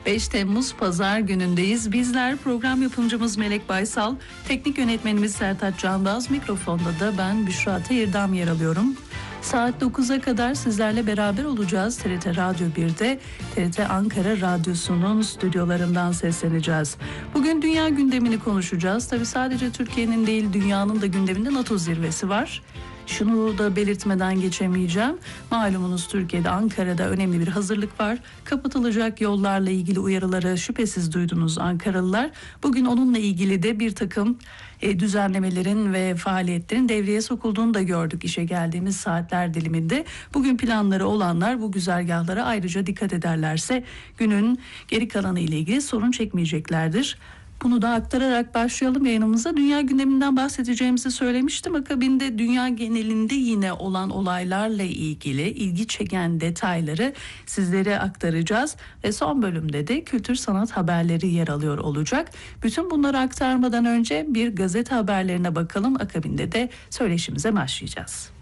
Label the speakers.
Speaker 1: 5 Temmuz Pazar günündeyiz. Bizler program yapımcımız Melek Baysal, teknik yönetmenimiz Sertaç Canbaz, mikrofonda da ben Büşra Teyirdam yer alıyorum. Saat 9'a kadar sizlerle beraber olacağız. TRT Radyo 1'de, TRT Ankara Radyosu'nun stüdyolarından sesleneceğiz. Bugün dünya gündemini konuşacağız. Tabii sadece Türkiye'nin değil, dünyanın da gündeminde NATO zirvesi var. Şunu da belirtmeden geçemeyeceğim. Malumunuz Türkiye'de, Ankara'da önemli bir hazırlık var. Kapatılacak yollarla ilgili uyarıları şüphesiz duydunuz Ankaralılar. Bugün onunla ilgili de bir takım düzenlemelerin ve faaliyetlerin devreye sokulduğunu da gördük işe geldiğimiz saatler diliminde. Bugün planları olanlar bu güzergahlara ayrıca dikkat ederlerse günün geri kalanı ile ilgili sorun çekmeyeceklerdir. Bunu da aktararak başlayalım yayınımıza. Dünya gündeminden bahsedeceğimizi söylemiştim. Akabinde dünya genelinde yine olan olaylarla ilgili ilgi çeken detayları sizlere aktaracağız. Ve son bölümde de kültür sanat haberleri yer alıyor olacak. Bütün bunları aktarmadan önce bir gazete haberlerine bakalım. Akabinde de söyleşimize başlayacağız.